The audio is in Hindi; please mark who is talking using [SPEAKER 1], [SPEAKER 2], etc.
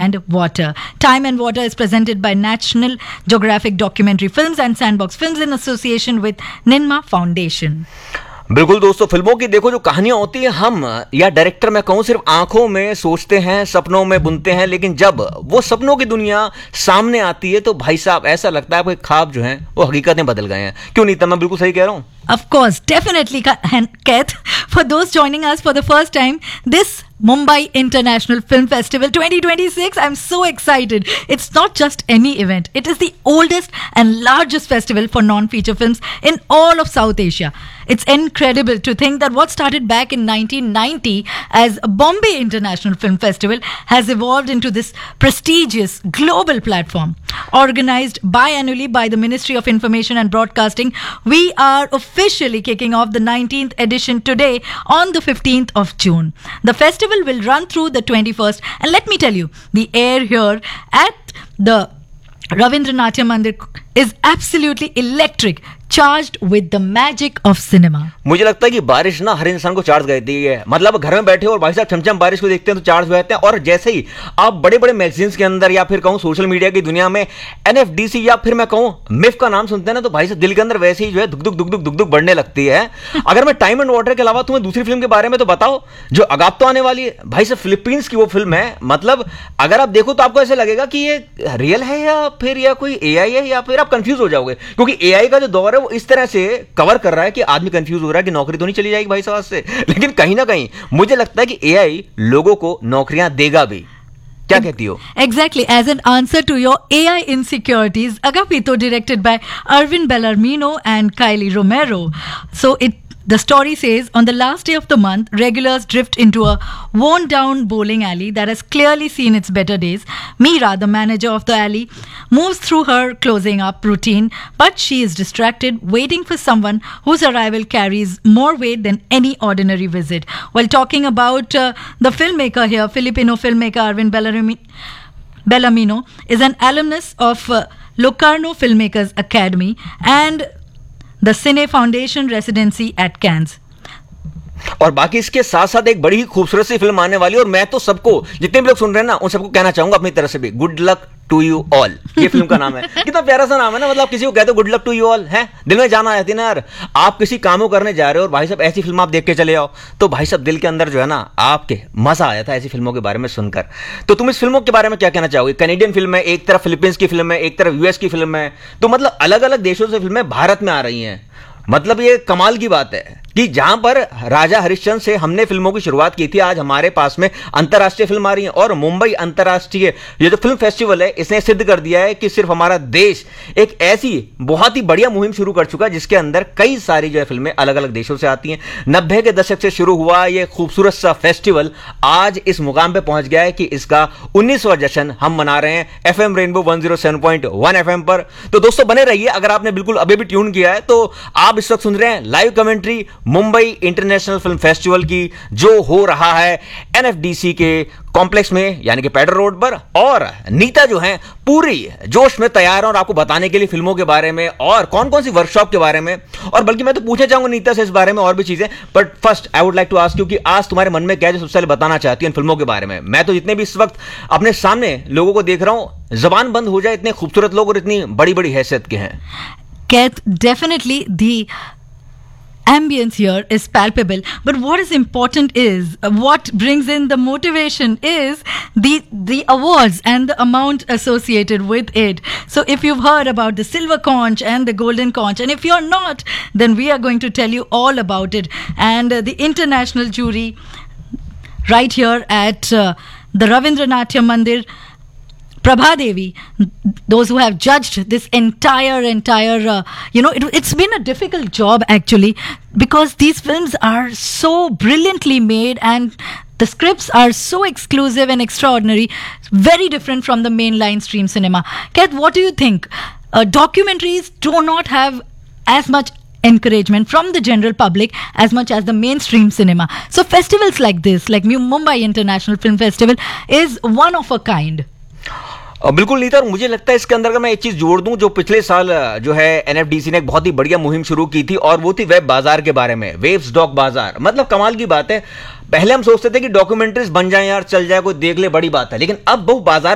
[SPEAKER 1] and Water. Time and Water is presented by National Geographic Documentary Films and Sandbox Films in association with Ninma Foundation.
[SPEAKER 2] बिल्कुल दोस्तों, फिल्मों की देखो जो कहानियां होती है, हम या डायरेक्टर मैं कहूं सिर्फ आंखों में सोचते हैं, सपनों में बुनते हैं, लेकिन जब वो सपनों की दुनिया सामने आती है तो भाई साहब ऐसा लगता है आपके ख्वाब जो हैं वो हकीकतें बदल गए हैं. क्यों नीता, मैं बिल्कुल सही कह रहा हूं?
[SPEAKER 1] Of course, definitely, Kath. For those joining us for the first time, this Mumbai International Film Festival 2026, I'm so excited. It's not just any event. It is the oldest and largest festival for non-feature films in all of South Asia. It's incredible to think that what started back in 1990 as Bombay International Film Festival has evolved into this prestigious global platform. Organized biannually by the Ministry of Information and Broadcasting, we are officially kicking off the 19th edition today on the 15th of June. The festival will run through the 21st, and let me tell you, the air here at the Ravindra Mandir is absolutely electric, charged with the magic of cinema.
[SPEAKER 2] मुझे लगता है कि बारिश ना हर इंसान को चार्ज कर देती है. मतलब घर में बैठे हो और भाई साहब छमछम बारिश को देखते हैं तो चार्ज हो जाते हैं, और जैसे ही आप बड़े बड़े मैगजीन्स के अंदर या फिर कहूं सोशल मीडिया की दुनिया में एनएफडीसी या फिर मैं कहूं मिफ का नाम सुनते हैं ना, तो भाई साहब दिल के अंदर वैसे ही जो है धुक धुक धुक बढ़ने लगती है. अगर मैं टाइम एंड वाटर के अलावा तुम्हें दूसरी फिल्म के बारे में तो बताओ जो अगाप्तो आने वाली है. भाई साहब फिलीपींस की वो फिल्म है. मतलब अगर आप देखो तो आपको ऐसे लगेगा कि ये रियल है या फिर या कोई एआई है, या फिर आप कंफ्यूज हो जाओगे, क्योंकि एआई का जो दौर है वो इस तरह से कवर कर रहा है कि आदमी कंफ्यूज हो रहा है कि नौकरी तो नहीं चली जाएगी भाई साहब से. लेकिन कहीं ना कहीं मुझे लगता है कि एआई लोगों को नौकरियां देगा भी. क्या कहती हो?
[SPEAKER 1] Exactly. As an answer to your AI insecurities, Agapito, directed by Arvin Bellarmino and Kylie Romero. The story says, on the last day of the month, regulars drift into a worn-down bowling alley that has clearly seen its better days. Meera, the manager of the alley, moves through her closing up routine, but she is distracted, waiting for someone whose arrival carries more weight than any ordinary visit. While talking about the filmmaker here, Filipino filmmaker Arvin Bellarmino is an alumnus of Locarno Filmmakers Academy and the Cine Foundation Residency at Cannes.
[SPEAKER 2] और बाकी इसके साथ साथ एक बड़ी ही खूबसूरत सी फिल्म आने वाली है, और मैं तो सबको, जितने भी लोग सुन रहे हैं ना, उन सबको कहना चाहूंगा अपनी तरफ से भी, good luck to you all. ये फिल्म का नाम है. कितना प्यारा सा नाम है ना. मतलब किसी को कहते हो good luck to you all, है दिल में जाना आती है ना यार. आप किसी काम को करने जा रहे हो और भाई साहब ऐसी फिल्म आप देख के चले आओ, तो भाई साहब दिल के अंदर जो है ना आपके मजा आया था ऐसी फिल्मों के बारे में सुनकर. तो तुम इस फिल्मों के बारे में क्या कहना चाहोगे? कैनेडियन फिल्म है, एक तरफ फिलीपींस की फिल्म है, एक तरफ यूएस की फिल्म है, तो मतलब अलग अलग देशों से फिल्में भारत में आ रही हैं. मतलब ये कमाल की बात है कि जहां पर राजा हरिश्चंद्र से हमने फिल्मों की शुरुआत की थी, आज हमारे पास में अंतर्राष्ट्रीय फिल्म आ रही है. और मुंबई अंतर्राष्ट्रीय ये जो फिल्म फेस्टिवल है, इसने सिद्ध कर दिया है कि सिर्फ हमारा देश एक ऐसी बहुत ही बढ़िया मुहिम शुरू कर चुका है जिसके अंदर कई सारी जो है फिल्में अलग अलग देशों से आती हैं. 90 के दशक से शुरू हुआ ये खूबसूरत सा फेस्टिवल आज इस मुकाम पे पहुंच गया है कि इसका 19वां जश्न हम मना रहे हैं एफएम रेनबो 107.1 एफएम पर. तो दोस्तों बने रहिए. अगर आपने बिल्कुल अभी भी ट्यून किया है तो आप इस वक्त सुन रहे हैं live commentary Mumbai international film festival की, जो हो रहा है एनएफडीसी के कॉम्प्लेक्स में, यानी कि पैडर रोड पर. और नीता जो है पूरी जोश में तैयार है और आपको बताने के लिए फिल्मों के बारे में और कौन कौन सी वर्कशॉप के बारे में, और बल्कि मैं तो पूछना चाहूंगा नीता से इस बारे में और भी चीजें. But first I would like to ask you कि आज तुम्हारे मन में क्या जो सबसे पहले बताना चाहती है इन फिल्मों के बारे में. मैं तो जितने भी इस वक्त अपने सामने लोगों को देख रहा हूं, जबान बंद हो जाए, इतने खूबसूरत लोग और इतनी बड़ी बड़ी हैसियत के हैं.
[SPEAKER 1] Definitely the ambience here is palpable, but what is important is what brings in the motivation is the awards and the amount associated with it. So if you've heard about the silver conch and the golden conch, and if you're not, then we are going to tell you all about it. And the international jury right here at the Ravindra Mandir, Prabha Devi, those who have judged this entire it's been a difficult job actually, because these films are so brilliantly made and the scripts are so exclusive and extraordinary, very different from the mainline stream cinema. Kath, what do you think? Documentaries do not have as much encouragement from the general public as much as the mainstream cinema. So festivals like this, like Mumbai International Film Festival, is one of a kind.
[SPEAKER 2] बिल्कुल नीता, और मुझे लगता है इसके अंदर अगर मैं एक चीज जोड़ दूं, जो पिछले साल जो है एनएफडीसी ने एक बहुत ही बढ़िया मुहिम शुरू की थी, और वो थी वेब बाजार के बारे में, वेब्स डॉक बाजार. मतलब कमाल की बात है. पहले हम सोचते थे कि डॉक्यूमेंट्रीज बन जाए यार, चल जाए, कोई देख ले, बड़ी बात है. लेकिन अब वो बाजार